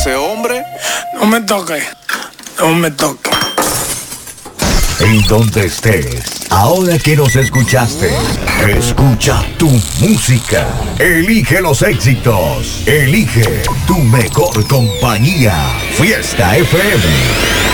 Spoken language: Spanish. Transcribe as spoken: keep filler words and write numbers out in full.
ese hombre. No me toque, no me toque. En donde estés, ahora que nos escuchaste, escucha tu música. Elige los éxitos. Elige tu mejor compañía. Fiesta F M.